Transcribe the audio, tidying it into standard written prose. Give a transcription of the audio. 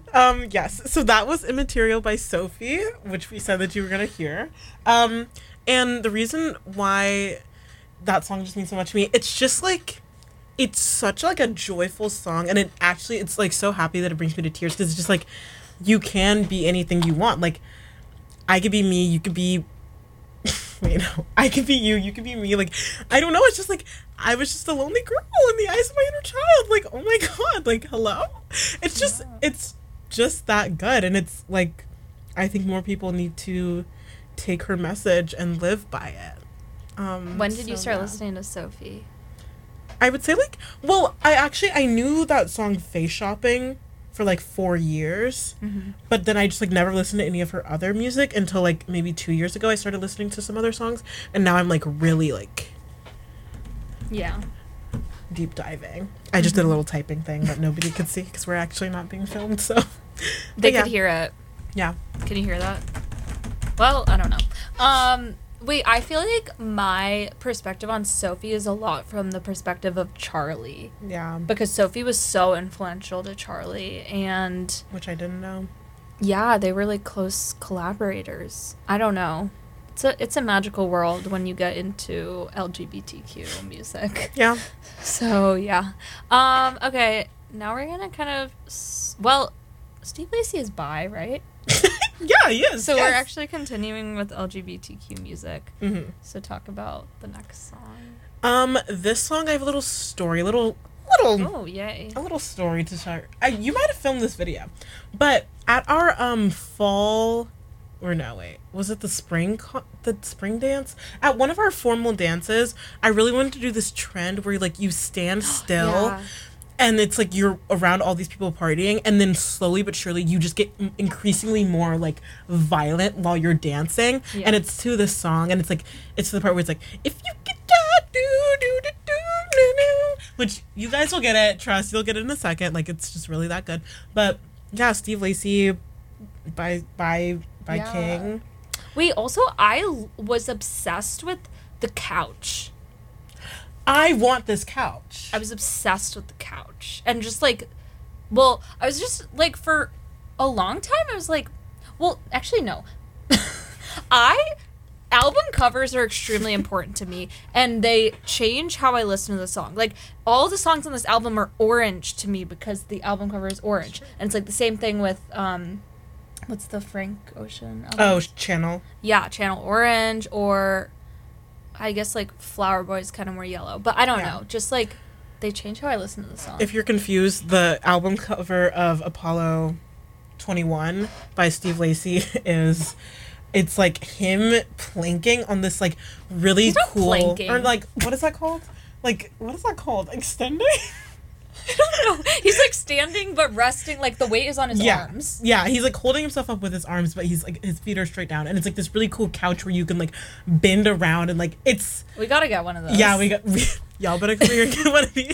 Yes. So that was Immaterial by Sophie, which we said that you were gonna hear. And the reason why that song just means so much to me, it's just like it's such like a joyful song, and it's like so happy that it brings me to tears because it's just like you can be anything you want. Like I could be me, you could be I could be you could be me. Like I don't know, it's just like I was just a lonely girl in the eyes of my inner child. Like, oh my god, like hello? It's just that good, and it's like I think more people need to take her message and live by it. When did you start listening to Sophie? I would say like, well, I knew that song Face Shopping for like 4 years, but then I just like never listened to any of her other music until like maybe 2 years ago. I started listening to some other songs, and now I'm like really like deep diving. I just did a little typing thing that nobody could see because we're actually not being filmed, so they could hear it. Yeah. Can you hear that? Well, I don't know. Wait, I feel like my perspective on Sophie is a lot from the perspective of Charlie. Yeah. Because Sophie was so influential to Charlie, and which I didn't know. Yeah, they were like close collaborators. I don't know. It's a magical world when you get into LGBTQ music. Yeah. So, yeah. Okay, now we're gonna kind of... Well, Steve Lacy is bi, right? Yeah, he is. So we're actually continuing with LGBTQ music. So talk about the next song. This song I have a little story, oh yay, a little story to start. You might have filmed this video, but at our fall, or no wait, was it the spring dance? At one of our formal dances, I really wanted to do this trend where like you stand still. Yeah. And it's like you're around all these people partying, and then slowly but surely you just get increasingly more like violent while you're dancing. Yeah. And it's to this song, and it's to the part where it's like, if you get that, which you guys will get it. Trust, you'll get it in a second. Like it's just really that good. But yeah, Steve Lacy by King. Wait, also I was obsessed with The Couch. I want this couch. I was obsessed with the couch. And just like, well, I was just like, for a long time, I was like, well, actually, no. Album covers are extremely important to me, and they change how I listen to the song. Like, all the songs on this album are orange to me because the album cover is orange. And it's like the same thing with, what's the Frank Ocean album? Oh, Channel. Yeah, Channel Orange, or... I guess, like, Flower Boy is kind of more yellow. But I don't know. Just, like, they change how I listen to the song. If you're confused, the album cover of Apollo 21 by Steve Lacy it's, like, him planking on this, like, really He's not cool... planking. Or, like, what is that called? Like, what is that called? Extending? I don't know. He's, like, standing but resting. Like, the weight is on his arms. Yeah, he's, like, holding himself up with his arms, but he's, like, his feet are straight down. And it's, like, this really cool couch where you can, like, bend around and, like, it's... We gotta get one of those. Yeah, y'all better come here and get one of these.